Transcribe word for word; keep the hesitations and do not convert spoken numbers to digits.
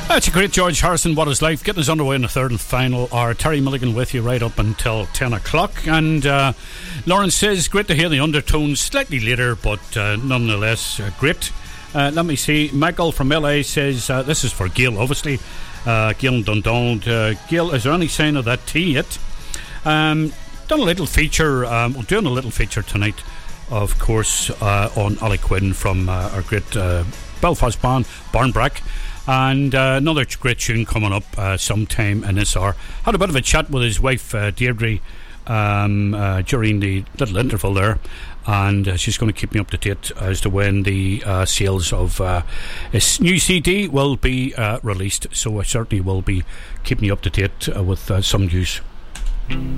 That's a great George Harrison, What Is Life, getting us underway in the third and final hour. Terry Milligan with you right up until ten o'clock. And uh, Lauren says, great to hear the undertones slightly later, but uh, nonetheless uh, great. Uh, let me see. Michael from L A says, uh, this is for Gail, obviously. Uh, Gail and Dundonald. Uh, Gail, is there any sign of that tea yet? Um, done a little feature, um, we're doing a little feature tonight, of course, uh, on Ollie Quinn from uh, our great uh, Belfast band, Barnbrack. And uh, another great tune coming up uh, sometime in this hour. Had a bit of a chat with his wife, uh, Deirdre, um, uh, during the little interval there. And uh, she's going to keep me up to date as to when the uh, sales of uh, his new C D will be uh, released. So I certainly will be keeping you up to date uh, with uh, some news.